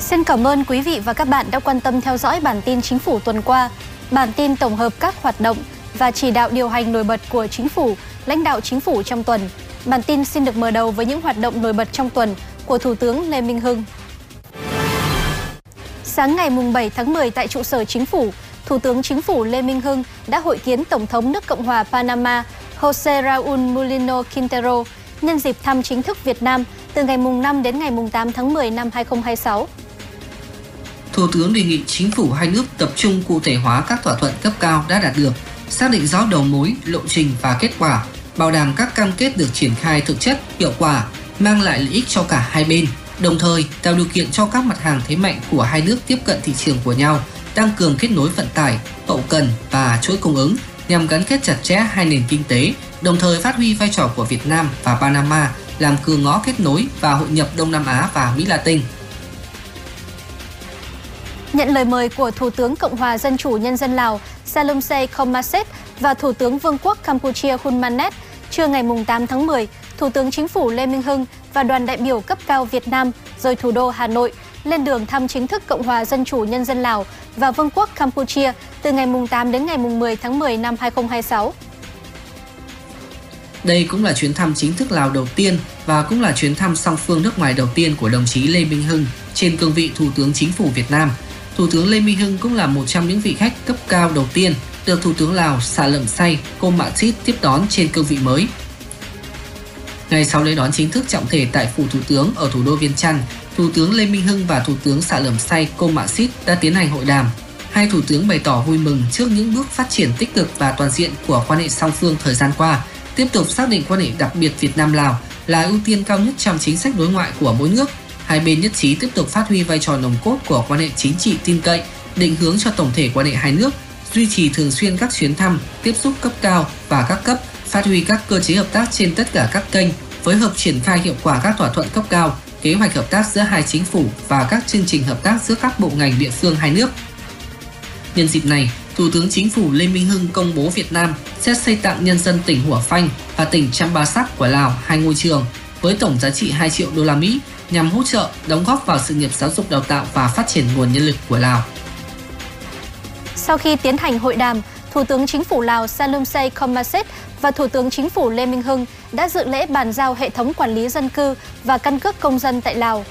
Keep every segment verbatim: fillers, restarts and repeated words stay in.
Xin cảm ơn quý vị và các bạn đã quan tâm theo dõi bản tin Chính phủ tuần qua. Bản tin tổng hợp các hoạt động và chỉ đạo điều hành nổi bật của Chính phủ, lãnh đạo Chính phủ trong tuần. Bản tin xin được mở đầu với những hoạt động nổi bật trong tuần của Thủ tướng Lê Minh Hưng. Sáng ngày bảy tháng mười tại trụ sở Chính phủ, Thủ tướng Chính phủ Lê Minh Hưng đã hội kiến Tổng thống nước Cộng hòa Panama José Raúl Mulino Quintero nhân dịp thăm chính thức Việt Nam từ ngày năm đến ngày tám tháng mười năm hai nghìn không trăm hai mươi sáu. Thủ tướng đề nghị chính phủ hai nước tập trung cụ thể hóa các thỏa thuận cấp cao đã đạt được, xác định rõ đầu mối, lộ trình và kết quả, bảo đảm các cam kết được triển khai thực chất, hiệu quả, mang lại lợi ích cho cả hai bên, đồng thời tạo điều kiện cho các mặt hàng thế mạnh của hai nước tiếp cận thị trường của nhau, tăng cường kết nối vận tải, hậu cần và chuỗi cung ứng nhằm gắn kết chặt chẽ hai nền kinh tế, đồng thời phát huy vai trò của Việt Nam và Panama làm cửa ngõ kết nối và hội nhập Đông Nam Á và Mỹ Latin. Nhận lời mời của Thủ tướng Cộng hòa Dân chủ Nhân dân Lào Salomse Kommaseth và Thủ tướng Vương quốc Campuchia Hun Manet, trưa ngày tám tháng mười, Thủ tướng Chính phủ Lê Minh Hưng và đoàn đại biểu cấp cao Việt Nam rời thủ đô Hà Nội lên đường thăm chính thức Cộng hòa Dân chủ Nhân dân Lào và Vương quốc Campuchia từ ngày tám đến ngày mười tháng mười năm hai nghìn không trăm hai mươi sáu. Đây cũng là chuyến thăm chính thức Lào đầu tiên và cũng là chuyến thăm song phương nước ngoài đầu tiên của đồng chí Lê Minh Hưng trên cương vị Thủ tướng Chính phủ Việt Nam. Thủ tướng Lê Minh Hưng cũng là một trong những vị khách cấp cao đầu tiên được Thủ tướng Lào Sạ Lẩm Say Kommasith tiếp đón trên cương vị mới. Ngay sau lễ đón chính thức trọng thể tại phủ Thủ tướng ở thủ đô Viêng Chăn, Thủ tướng Lê Minh Hưng và Thủ tướng Sạ Lẩm Say Kommasith đã tiến hành hội đàm. Hai thủ tướng bày tỏ vui mừng trước những bước phát triển tích cực và toàn diện của quan hệ song phương thời gian qua, tiếp tục xác định quan hệ đặc biệt Việt Nam-Lào là ưu tiên cao nhất trong chính sách đối ngoại của mỗi nước. Hai bên nhất trí tiếp tục phát huy vai trò nòng cốt của quan hệ chính trị tin cậy, định hướng cho tổng thể quan hệ hai nước, duy trì thường xuyên các chuyến thăm, tiếp xúc cấp cao và các cấp, phát huy các cơ chế hợp tác trên tất cả các kênh, phối hợp triển khai hiệu quả các thỏa thuận cấp cao, kế hoạch hợp tác giữa hai chính phủ và các chương trình hợp tác giữa các bộ ngành địa phương hai nước. Nhân dịp này, Thủ tướng Chính phủ Lê Minh Hưng công bố Việt Nam sẽ xây tặng nhân dân tỉnh Hủa Phanh và tỉnh Champasak của Lào hai ngôi trường với tổng giá trị hai triệu đô la Mỹ nhằm hỗ trợ, đóng góp vào sự nghiệp giáo dục đào tạo và phát triển nguồn nhân lực của Lào. Sau khi tiến hành hội đàm, Thủ tướng Chính phủ Lào Salomse Kommaseth và Thủ tướng Chính phủ Lê Minh Hưng đã dự lễ bàn giao hệ thống quản lý dân cư và căn cước công dân tại Lào.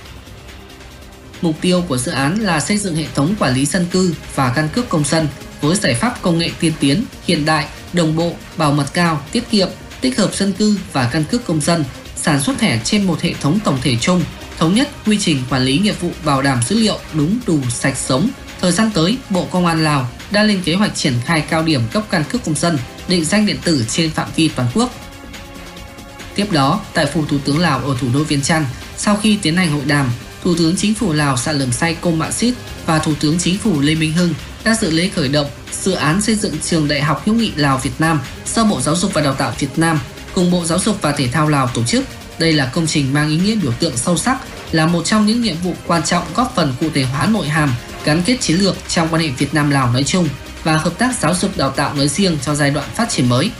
Mục tiêu của dự án là xây dựng hệ thống quản lý dân cư và căn cước công dân với giải pháp công nghệ tiên tiến, hiện đại, đồng bộ, bảo mật cao, tiết kiệm, tích hợp dân cư và căn cước công dân, sản xuất thẻ trên một hệ thống tổng thể chung, thống nhất quy trình quản lý nghiệp vụ bảo đảm dữ liệu đúng, đủ, sạch, sống. Thời gian tới, Bộ Công an Lào đã lên kế hoạch triển khai cao điểm cấp căn cước công dân, định danh điện tử trên phạm vi toàn quốc. Tiếp đó, tại phủ Thủ tướng Lào ở thủ đô Viêng Chăn, sau khi tiến hành hội đàm, Thủ tướng Chính phủ Lào Sạ Lẩm Say Kommasith và Thủ tướng Chính phủ Lê Minh Hưng đã dự lễ khởi động dự án xây dựng trường Đại học Hữu nghị Lào Việt Nam do Bộ Giáo dục và Đào tạo Việt Nam cùng Bộ Giáo dục và Thể thao Lào tổ chức. Đây là công trình mang ý nghĩa biểu tượng sâu sắc, là một trong những nhiệm vụ quan trọng góp phần cụ thể hóa nội hàm, gắn kết chiến lược trong quan hệ Việt Nam-Lào nói chung và hợp tác giáo dục đào tạo nói riêng cho giai đoạn phát triển mới.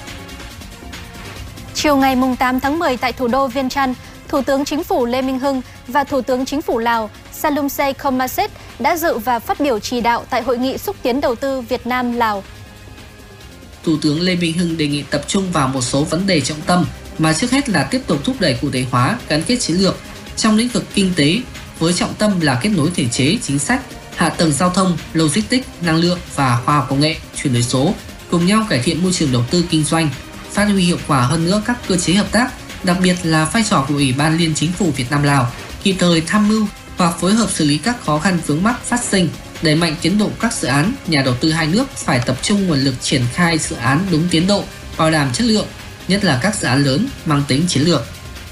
Chiều ngày tám tháng mười tại thủ đô Viêng Chăn, Thủ tướng Chính phủ Lê Minh Hưng và Thủ tướng Chính phủ Lào Salomse Kommaseth đã dự và phát biểu chỉ đạo tại Hội nghị xúc tiến đầu tư Việt Nam-Lào. Thủ tướng Lê Minh Hưng đề nghị tập trung vào một số vấn đề trọng tâm mà trước hết là tiếp tục thúc đẩy cụ thể hóa, gắn kết chiến lược trong lĩnh vực kinh tế với trọng tâm là kết nối thể chế, chính sách, hạ tầng giao thông, logistics, năng lượng và khoa học công nghệ, chuyển đổi số, cùng nhau cải thiện môi trường đầu tư kinh doanh, phát huy hiệu quả hơn nữa các cơ chế hợp tác, đặc biệt là vai trò của Ủy ban Liên Chính phủ Việt Nam Lào, kịp thời tham mưu và phối hợp xử lý các khó khăn vướng mắc phát sinh, đẩy mạnh tiến độ các dự án. Nhà đầu tư hai nước phải tập trung nguồn lực triển khai dự án đúng tiến độ, bảo đảm chất lượng, nhất là các dự án lớn mang tính chiến lược.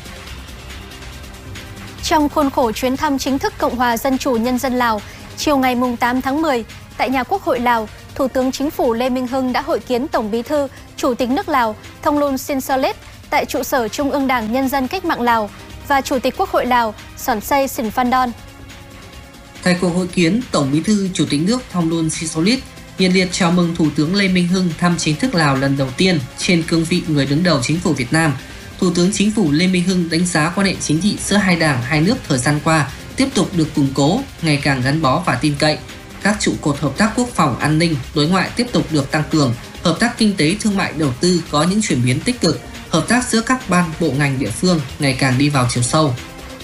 Trong khuôn khổ chuyến thăm chính thức Cộng hòa Dân chủ Nhân dân Lào, chiều ngày tám tháng mười, tại nhà Quốc hội Lào, Thủ tướng Chính phủ Lê Minh Hưng đã hội kiến Tổng Bí thư, Chủ tịch nước Lào Thongloun Sisoulith tại trụ sở Trung ương Đảng Nhân dân Cách mạng Lào và Chủ tịch Quốc hội Lào Sonsay Siphandone. Tại cuộc hội kiến, Tổng Bí thư, Chủ tịch nước Thongloun Sisoulith nhiệt liệt chào mừng Thủ tướng Lê Minh Hưng thăm chính thức Lào lần đầu tiên trên cương vị người đứng đầu Chính phủ Việt Nam. Thủ tướng Chính phủ Lê Minh Hưng đánh giá quan hệ chính trị giữa hai đảng, hai nước thời gian qua tiếp tục được củng cố, ngày càng gắn bó và tin cậy. Các trụ cột hợp tác quốc phòng, an ninh, đối ngoại tiếp tục được tăng cường, hợp tác kinh tế, thương mại, đầu tư có những chuyển biến tích cực, hợp tác giữa các ban, bộ ngành địa phương ngày càng đi vào chiều sâu.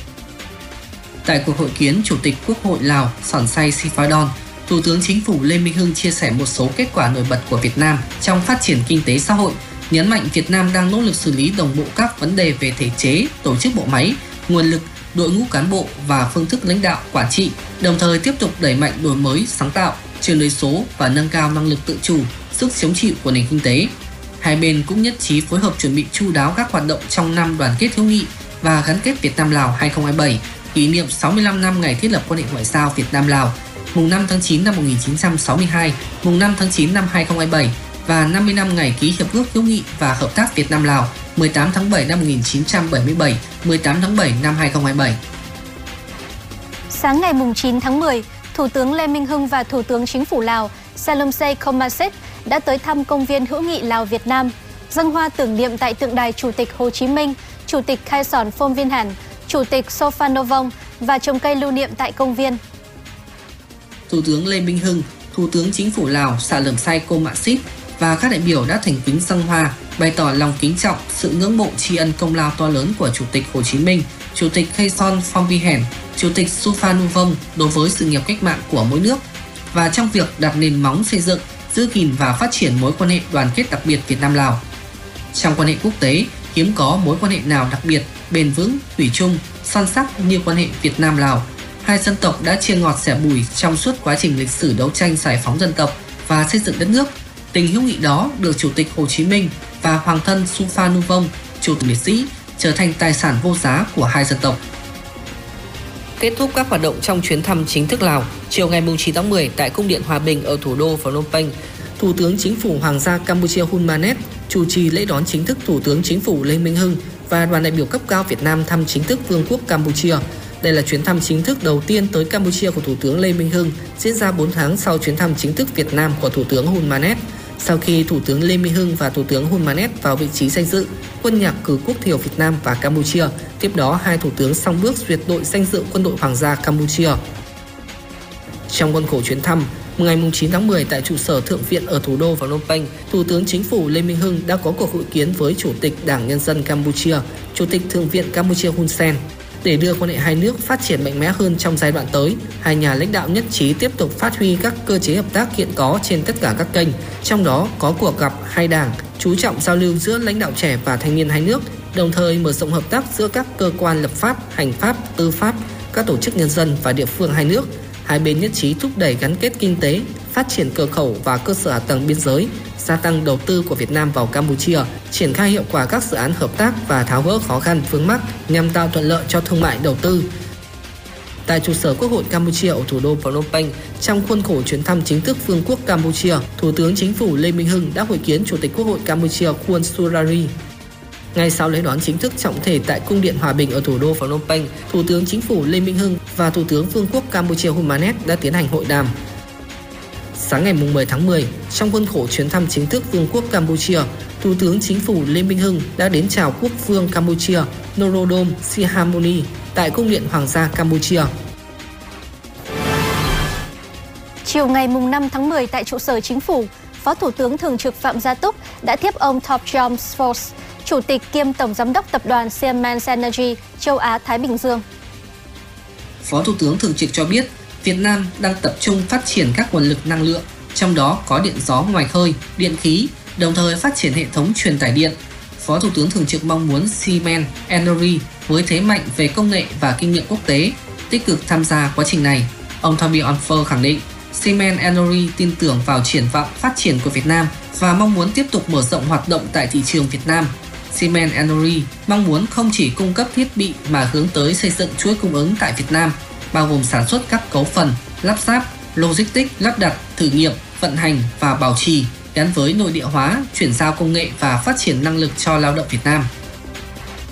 Tại cuộc hội kiến, Chủ tịch Quốc hội Lào Sòn Say Sifadon, Thủ tướng Chính phủ Lê Minh Hưng chia sẻ một số kết quả nổi bật của Việt Nam trong phát triển kinh tế xã hội, nhấn mạnh Việt Nam đang nỗ lực xử lý đồng bộ các vấn đề về thể chế, tổ chức bộ máy, nguồn lực, đội ngũ cán bộ và phương thức lãnh đạo, quản trị, đồng thời tiếp tục đẩy mạnh đổi mới, sáng tạo, chuyển đổi số và nâng cao năng lực tự chủ, sức chống chịu của nền kinh tế. Hai bên cũng nhất trí phối hợp chuẩn bị chu đáo các hoạt động trong năm đoàn kết hữu nghị và gắn kết Việt Nam-Lào hai không hai bảy, kỷ niệm sáu mươi lăm năm ngày thiết lập quan hệ ngoại giao Việt Nam-Lào, mùng năm tháng chín năm một nghìn chín trăm sáu mươi hai, mùng năm tháng chín năm hai không hai bảy và năm mươi năm ngày ký hiệp ước hữu nghị và hợp tác Việt Nam-Lào, mười tám tháng bảy năm một nghìn chín trăm bảy mươi bảy, mười tám tháng bảy năm hai không hai bảy. Sáng ngày chín tháng mười, Thủ tướng Lê Minh Hưng và Thủ tướng Chính phủ Lào Salomsay Khomaset đã tới thăm công viên hữu nghị Lào-Việt Nam, dâng hoa tưởng niệm tại tượng đài Chủ tịch Hồ Chí Minh, Chủ tịch Khai Sòn Phôm Viên Hẳn, Chủ tịch Sophanovong và trồng cây lưu niệm tại công viên. Thủ tướng Lê Minh Hưng, Thủ tướng Chính phủ Lào Salomsay Khomaset và các đại biểu đã thành kính dâng hoa, bày tỏ lòng kính trọng, sự ngưỡng mộ tri ân công lao to lớn của Chủ tịch Hồ Chí Minh, Chủ tịch Khai Son Phom Vi Hẻn, Chủ tịch Sophanovong đối với sự nghiệp cách mạng của mỗi nước và trong việc đặt nền móng xây dựng, giữ gìn và phát triển mối quan hệ đoàn kết đặc biệt Việt Nam-Lào. Trong quan hệ quốc tế, hiếm có mối quan hệ nào đặc biệt, bền vững, thủy chung, son sắc như quan hệ Việt Nam-Lào. Hai dân tộc đã chia ngọt sẻ bùi trong suốt quá trình lịch sử đấu tranh giải phóng dân tộc và xây dựng đất nước. Tình hữu nghị đó được Chủ tịch Hồ Chí Minh và Hoàng thân Sophanovong, Chủ tịch liệt sĩ, trở thành tài sản vô giá của hai dân tộc. Kết thúc các hoạt động trong chuyến thăm chính thức Lào, chiều ngày chín tháng mười tại Cung điện Hòa bình ở thủ đô Phnom Penh, Thủ tướng Chính phủ Hoàng gia Campuchia Hun Manet chủ trì lễ đón chính thức Thủ tướng Chính phủ Lê Minh Hưng và đoàn đại biểu cấp cao Việt Nam thăm chính thức Vương quốc Campuchia. Đây là chuyến thăm chính thức đầu tiên tới Campuchia của Thủ tướng Lê Minh Hưng, diễn ra bốn tháng sau chuyến thăm chính thức Việt Nam của Thủ tướng Hun Manet. Sau khi Thủ tướng Lê Minh Hưng và Thủ tướng Hun Manet vào vị trí danh dự, quân nhạc cử quốc thiều Việt Nam và Campuchia, tiếp đó hai thủ tướng song bước duyệt đội danh dự quân đội Hoàng gia Campuchia. Trong khuôn khổ chuyến thăm, ngày chín tháng mười tại trụ sở Thượng viện ở thủ đô Phnom Penh, Thủ tướng Chính phủ Lê Minh Hưng đã có cuộc hội kiến với Chủ tịch Đảng Nhân dân Campuchia, Chủ tịch Thượng viện Campuchia Hun Sen. Để đưa quan hệ hai nước phát triển mạnh mẽ hơn trong giai đoạn tới, hai nhà lãnh đạo nhất trí tiếp tục phát huy các cơ chế hợp tác hiện có trên tất cả các kênh, trong đó có cuộc gặp hai đảng, chú trọng giao lưu giữa lãnh đạo trẻ và thanh niên hai nước, đồng thời mở rộng hợp tác giữa các cơ quan lập pháp, hành pháp, tư pháp, các tổ chức nhân dân và địa phương hai nước. Hai bên nhất trí thúc đẩy gắn kết kinh tế, phát triển cửa khẩu và cơ sở hạ tầng biên giới, gia tăng đầu tư của Việt Nam vào Campuchia, triển khai hiệu quả các dự án hợp tác và tháo gỡ khó khăn vướng mắc nhằm tạo thuận lợi cho thương mại đầu tư. Tại trụ sở Quốc hội Campuchia ở thủ đô Phnom Penh, trong khuôn khổ chuyến thăm chính thức Vương quốc Campuchia, Thủ tướng Chính phủ Lê Minh Hưng đã hội kiến Chủ tịch Quốc hội Campuchia Khuôn Surari. Ngay sau lễ đón chính thức trọng thể tại Cung điện Hòa bình ở thủ đô Phnom Penh, Thủ tướng Chính phủ Lê Minh Hưng và Thủ tướng Vương quốc Campuchia Hun Manet đã tiến hành hội đàm. Sáng ngày mười tháng mười, trong khuôn khổ chuyến thăm chính thức Vương quốc Campuchia, Thủ tướng Chính phủ Lê Minh Hưng đã đến chào Quốc vương Campuchia Norodom Sihamoni tại Cung điện Hoàng gia Campuchia. Chiều ngày năm tháng mười tại trụ sở Chính phủ, Phó Thủ tướng Thường trực Phạm Gia Túc đã tiếp ông Top John Sforce, Chủ tịch kiêm Tổng Giám đốc Tập đoàn Siemens Energy châu Á-Thái Bình Dương. Phó Thủ tướng Thường trực cho biết, Việt Nam đang tập trung phát triển các nguồn lực năng lượng, trong đó có điện gió ngoài khơi, điện khí, đồng thời phát triển hệ thống truyền tải điện. Phó Thủ tướng Thường trực mong muốn Siemens Energy với thế mạnh về công nghệ và kinh nghiệm quốc tế tích cực tham gia quá trình này. Ông Toby Onfer khẳng định, Siemens Energy tin tưởng vào triển vọng phát triển của Việt Nam và mong muốn tiếp tục mở rộng hoạt động tại thị trường Việt Nam. Siemens Energy mong muốn không chỉ cung cấp thiết bị mà hướng tới xây dựng chuỗi cung ứng tại Việt Nam, bao gồm sản xuất các cấu phần, lắp ráp, logistics, lắp đặt, thử nghiệm, vận hành và bảo trì, gắn với nội địa hóa, chuyển giao công nghệ và phát triển năng lực cho lao động Việt Nam.